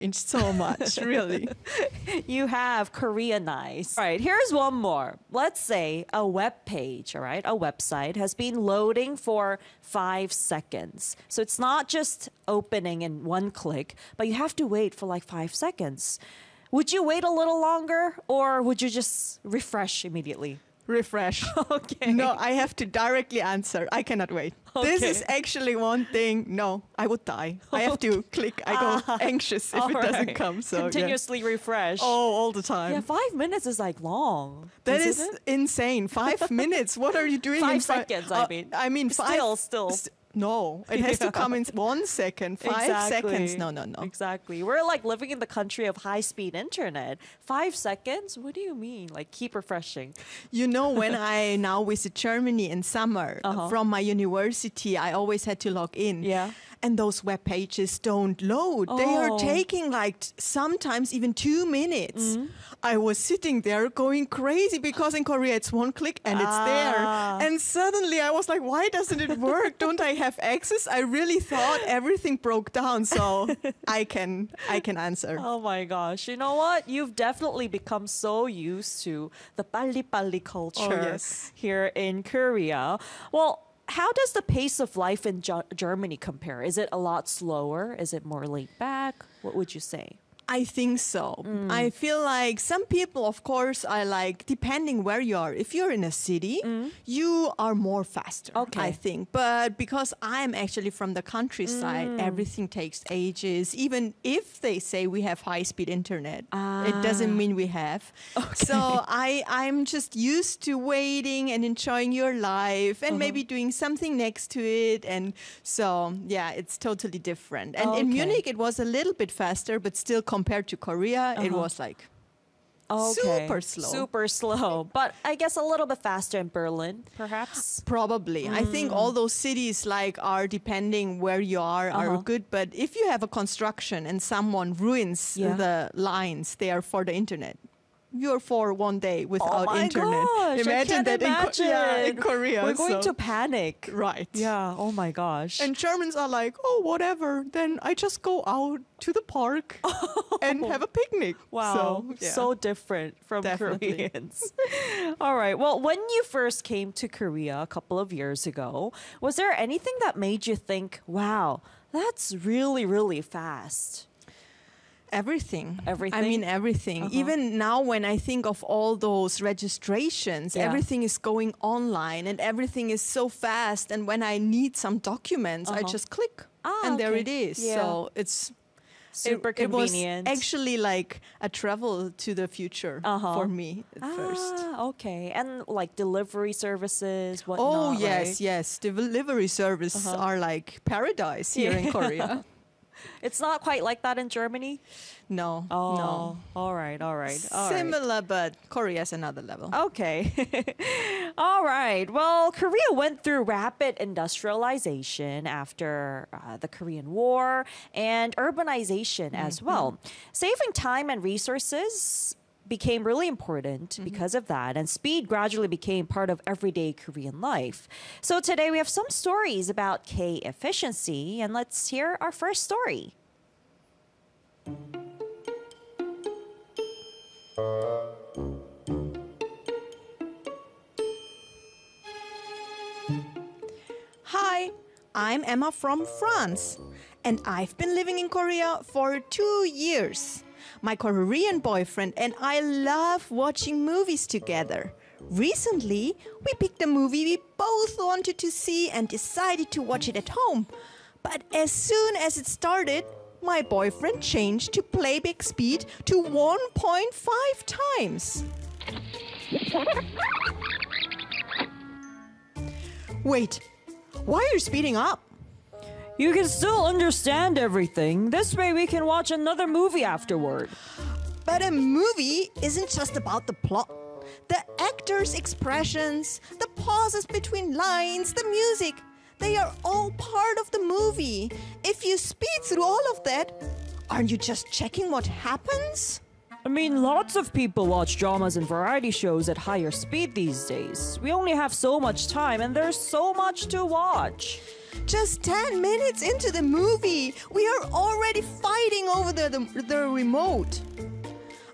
changed so much, really. You have Koreanized. All right, here's one more. Let's say a web page, all right, a website has been loading for 5 seconds. So it's not just opening in one click, but you have to wait for like 5 seconds. Would you wait a little longer or would you just refresh immediately? Refresh. Okay. No, I have to directly answer. I cannot wait. This is actually one thing. No, I would die. I have to click. I go anxious if it doesn't come. So continuously refresh. Oh, all the time. Yeah, 5 minutes is like long. That isn't is it? insane. 5 minutes. What are you doing 5 in seconds, I mean. five. Still. No, it has to come in 1 second. 5 seconds. No. Exactly. We're like living in the country of high-speed internet. 5 seconds? What do you mean? Like keep refreshing. You know, when I now visit Germany in summer from my university, I always had to log in. Yeah. And those web pages don't load. They are taking like sometimes even 2 minutes. I was sitting there going crazy because in Korea it's 1 click and it's there. And suddenly I was like, why doesn't it work? Don't I have access? I really thought everything broke down. So I can answer. Oh my gosh. You know what? You've definitely become so used to the 빨리빨리 culture here in Korea. Well, how does the pace of life in Germany compare? Is it a lot slower? Is it more laid back? What would you say? I think so. I feel like some people, of course, are like, depending where you are. If you're in a city, you are more faster, I think. But because I'm actually from the countryside, everything takes ages. Even if they say we have high-speed internet, it doesn't mean we have. So I'm just used to waiting and enjoying your life and maybe doing something next to it. And so, yeah, it's totally different. And in Munich, it was a little bit faster, but still compared to Korea, it was like super slow. Super slow. But I guess a little bit faster in Berlin, perhaps? Probably. I think all those cities like are depending where you are good. But if you have a construction and someone ruins the lines there for the internet, you're for 1 day without internet. Gosh, imagine that in Korea. We're going to panic. Right. Yeah. Oh my gosh. And Germans are like, oh, whatever. Then I just go out to the park and have a picnic. Wow. So different from Koreans. All right. Well, when you first came to Korea a couple of years ago, was there anything that made you think, wow, that's really, really fast? Everything. Everything? I mean, everything. Even now when I think of all those registrations, everything is going online and everything is so fast. And when I need some documents, I just click and there it is. Yeah. So it's super convenient. It was actually like a travel to the future for me at first. Okay. And like delivery services, whatnot, Oh, yes, right? yes. Delivery services are like paradise here in Korea. It's not quite like that in Germany? No, Oh, no. all right. All right. Similar, but Korea's another level. Okay. All right. Well, Korea went through rapid industrialization after the Korean War and urbanization as well. Saving time and resources became really important because of that, and speed gradually became part of everyday Korean life. So today we have some stories about K efficiency, and let's hear our first story. Hi, I'm Emma from France, and I've been living in Korea for 2 years. My Korean boyfriend and I love watching movies together. Recently, we picked a movie we both wanted to see and decided to watch it at home. But as soon as it started, my boyfriend changed to playback speed to 1.5 times. Wait, why are you speeding up? You can still understand everything. This way we can watch another movie afterward. But a movie isn't just about the plot. The actors' expressions, the pauses between lines, the music, they are all part of the movie. If you speed through all of that, aren't you just checking what happens? I mean, lots of people watch dramas and variety shows at higher speed these days. We only have so much time and there's so much to watch. Just 10 minutes into the movie, we are already fighting over the remote.